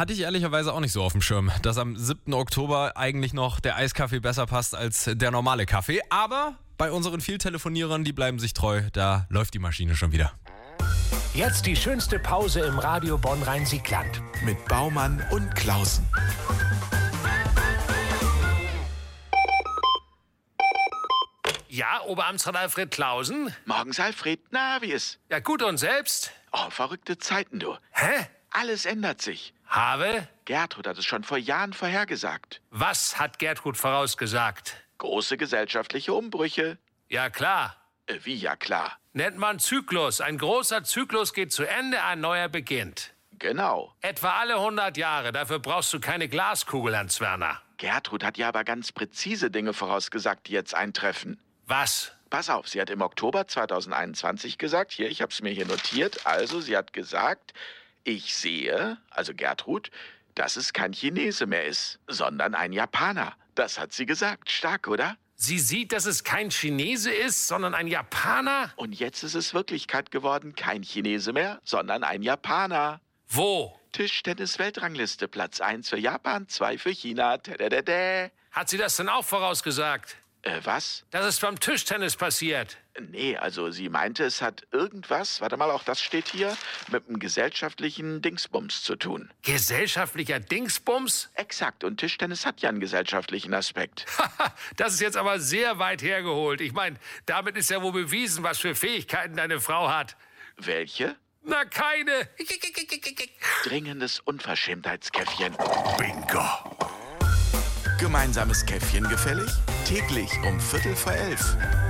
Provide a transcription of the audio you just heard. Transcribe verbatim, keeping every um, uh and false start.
Hatte ich ehrlicherweise auch nicht so auf dem Schirm, dass am siebten Oktober eigentlich noch der Eiskaffee besser passt als der normale Kaffee. Aber bei unseren Vieltelefonierern, die bleiben sich treu, da läuft die Maschine schon wieder. Jetzt die schönste Pause im Radio Bonn-Rhein-Sieg-Land. Mit Baumann und Klausen. Ja, Oberamtsrat Alfred Klausen? Morgens, Alfred. Na, wie ist? Ja, gut, und selbst? Oh, verrückte Zeiten, du. Hä? Alles ändert sich. Habe? Gertrud hat es schon vor Jahren vorhergesagt. Was hat Gertrud vorausgesagt? Große gesellschaftliche Umbrüche. Ja, klar. Äh, wie ja klar. Nennt man Zyklus. Ein großer Zyklus geht zu Ende, ein neuer beginnt. Genau. Etwa alle hundert Jahre. Dafür brauchst du keine Glaskugel, Hans Werner. Gertrud hat ja aber ganz präzise Dinge vorausgesagt, die jetzt eintreffen. Was? Pass auf, sie hat im Oktober zweitausendeinundzwanzig gesagt, hier, ich habe es mir hier notiert, also sie hat gesagt, ich sehe, also Gertrud, dass es kein Chinese mehr ist, sondern ein Japaner. Das hat sie gesagt. Stark, oder? Sie sieht, dass es kein Chinese ist, sondern ein Japaner? Und jetzt ist es Wirklichkeit geworden, kein Chinese mehr, sondern ein Japaner. Wo? Tischtennis-Weltrangliste, Platz eins für Japan, zwei für China. Tadadada. Hat sie das denn auch vorausgesagt? Äh, was? Dass es beim Tischtennis passiert? Nee, also sie meinte, es hat irgendwas, warte mal, auch das steht hier, mit einem gesellschaftlichen Dingsbums zu tun. Gesellschaftlicher Dingsbums? Exakt, und Tischtennis hat ja einen gesellschaftlichen Aspekt. Haha, das ist jetzt aber sehr weit hergeholt. Ich meine, damit ist ja wohl bewiesen, was für Fähigkeiten deine Frau hat. Welche? Na, keine. Dringendes Unverschämtheitskäffchen. Bingo. Gemeinsames Käffchen gefällig? Täglich um Viertel vor elf.